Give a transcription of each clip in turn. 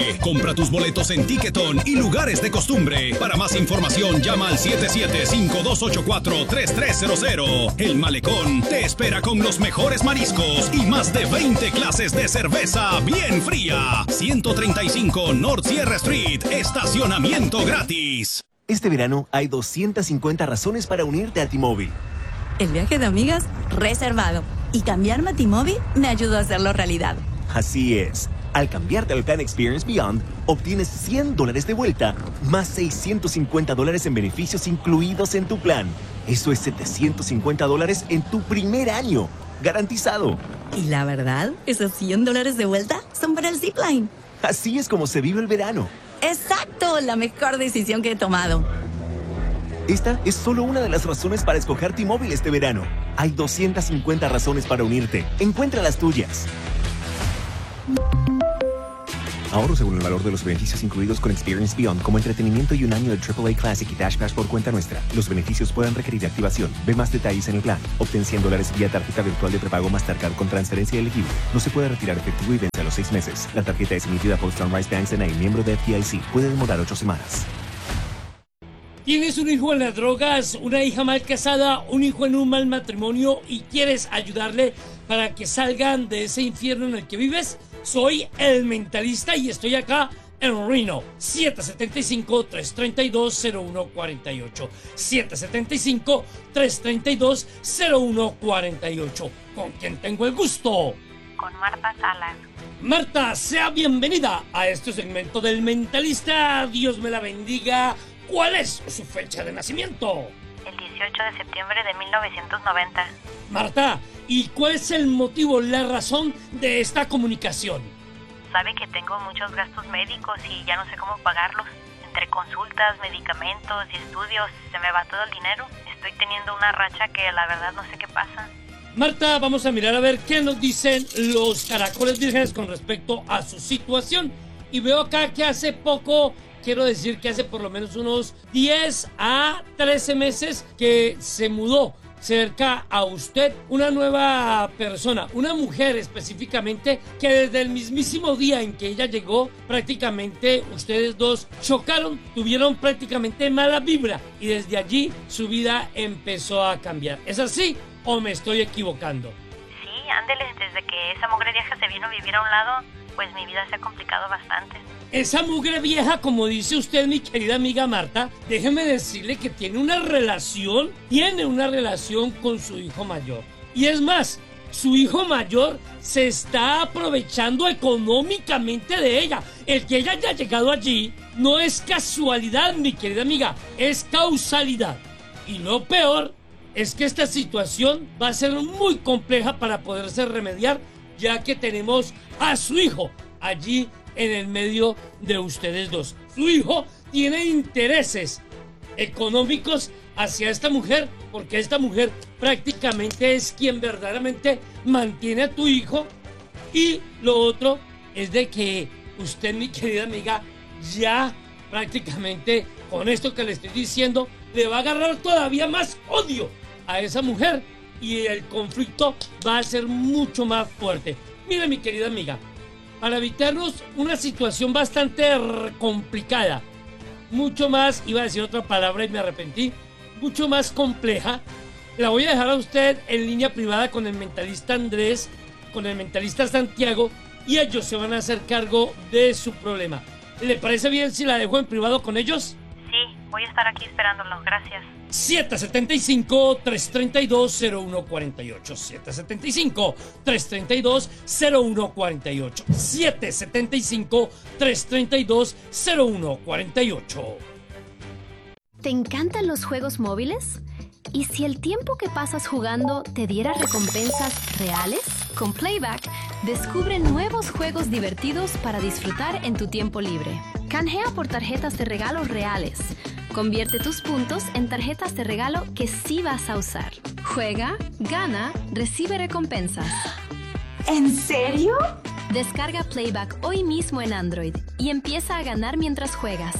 noche. Compra tus boletos en Ticketon y lugares de costumbre. Para más información, llama al 775284-3300. El Malecón te espera con los mejores mariscos y más de 20 clases de cerveza bien fría. 135 North Sierra Street. Estacionamiento gratis. Este verano hay 250 razones para unirte a T-Mobile. El viaje de amigas, reservado. Y cambiarme a T-Mobile me ayudó a hacerlo realidad. Así es. Al cambiarte al plan Experience Beyond, obtienes $100 de vuelta, más $650 en beneficios incluidos en tu plan. Eso es $750 en tu primer año. Garantizado. Y la verdad, esos $100 de vuelta son para el Zipline. Así es como se vive el verano. ¡Exacto! La mejor decisión que he tomado. Esta es solo una de las razones para escoger T-Mobile este verano. Hay 250 razones para unirte. Encuentra las tuyas. Ahorro según el valor de los beneficios incluidos con Experience Beyond, como entretenimiento y un año de AAA Classic y Dash Pass por cuenta nuestra. Los beneficios pueden requerir activación. Ve más detalles en el plan. Obtén $100 vía tarjeta virtual de prepago Mastercard con transferencia elegible. No se puede retirar efectivo y vence a los 6 meses. La tarjeta es emitida por Sunrise Banks N.A., miembro de FDIC. Puede demorar 8 semanas. ¿Tienes un hijo en las drogas, una hija mal casada, un hijo en un mal matrimonio y quieres ayudarle para que salgan de ese infierno en el que vives? Soy el Mentalista y estoy acá en Reno. 775-332-0148. 775-332-0148. ¿Con quién tengo el gusto? Con Marta Salas. Marta, sea bienvenida a este segmento del Mentalista. Dios me la bendiga. ¿Cuál es su fecha de nacimiento? El 18 de septiembre de 1990. Marta, ¿y cuál es el motivo, la razón de esta comunicación? Sabe que tengo muchos gastos médicos y ya no sé cómo pagarlos. Entre consultas, medicamentos y estudios, se me va todo el dinero. Estoy teniendo una racha que la verdad no sé qué pasa. Marta, vamos a mirar a ver qué nos dicen los caracoles vírgenes con respecto a su situación. Y veo acá que hace poco... Quiero decir que hace por lo menos unos 10 a 13 meses que se mudó cerca a usted una nueva persona, una mujer específicamente, que desde el mismísimo día en que ella llegó, prácticamente ustedes dos chocaron, tuvieron prácticamente mala vibra y desde allí su vida empezó a cambiar. ¿Es así o me estoy equivocando? Sí, ándele, desde que esa mugre vieja se vino a vivir a un lado, pues mi vida se ha complicado bastante. Esa mugre vieja, como dice usted, mi querida amiga Marta, déjeme decirle que tiene una relación con su hijo mayor. Y es más, su hijo mayor se está aprovechando económicamente de ella. El que ella haya llegado allí no es casualidad, mi querida amiga, es causalidad. Y lo peor es que esta situación va a ser muy compleja para poderse remediar, ya que tenemos a su hijo allí en el medio de ustedes dos. Su hijo tiene intereses económicos hacia esta mujer, porque esta mujer prácticamente es quien verdaderamente mantiene a tu hijo. Y lo otro es de que usted, mi querida amiga, ya prácticamente con esto que le estoy diciendo, le va a agarrar todavía más odio a esa mujer y el conflicto va a ser mucho más fuerte. Mira, mi querida amiga, para evitarnos una situación bastante complicada, mucho más, iba a decir otra palabra y me arrepentí, mucho más compleja, la voy a dejar a usted en línea privada con el Mentalista Andrés, con el Mentalista Santiago, y ellos se van a hacer cargo de su problema. ¿Le parece bien si la dejo en privado con ellos? Sí, voy a estar aquí esperándolo, gracias. 775-332-0148. 775-332-0148. 775-332-0148. ¿Te encantan los juegos móviles? ¿Y si el tiempo que pasas jugando te diera recompensas reales? Con Playback, descubre nuevos juegos divertidos para disfrutar en tu tiempo libre. Canjea por tarjetas de regalo reales. Convierte tus puntos en tarjetas de regalo que sí vas a usar. Juega, gana, recibe recompensas. ¿En serio? Descarga Playback hoy mismo en Android y empieza a ganar mientras juegas.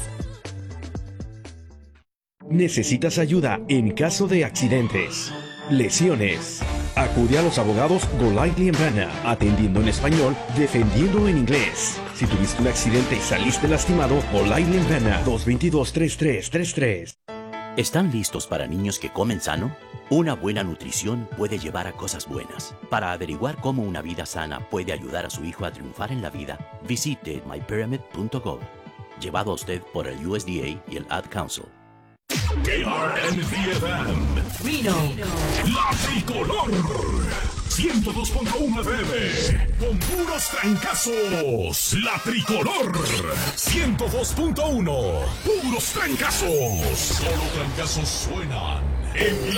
¿Necesitas ayuda en caso de accidentes, lesiones, Acude a los abogados Golightly & Branna, atendiendo en español, defendiendo en inglés. Si tuviste un accidente y saliste lastimado, Golightly & Branna, 222-3333. ¿Están listos para niños que comen sano? Una buena nutrición puede llevar a cosas buenas. Para averiguar cómo una vida sana puede ayudar a su hijo a triunfar en la vida, visite mypyramid.gov. Llevado a usted por el USDA y el Ad Council. KRNC-FM Reno, la tricolor 102.1 FM con puros trancazos. La tricolor 102.1 puros trancazos. Solo trancazos suenan en